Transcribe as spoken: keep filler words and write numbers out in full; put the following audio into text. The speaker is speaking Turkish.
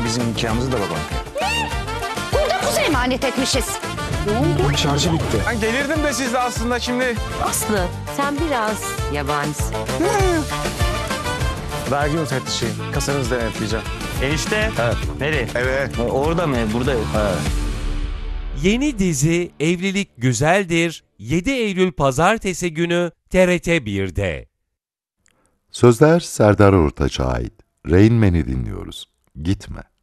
bizim nikahımızı da babam. Burada kuzu emanet etmişiz. Şarjı bitti. Ben delirdim de siz de aslında şimdi. Aslı sen biraz yabanisin. Vergi müfettişi. Kasanızı denetleyeceğim. Enişte. Evet. Nereye? Evet. Orada mı? Burada. Evet. Yeni dizi Evlilik Güzeldir yedi Eylül Pazartesi günü T R T bir'de. Sözler Serdar Ortaç'a ait. Rain Man'i dinliyoruz. Gitme.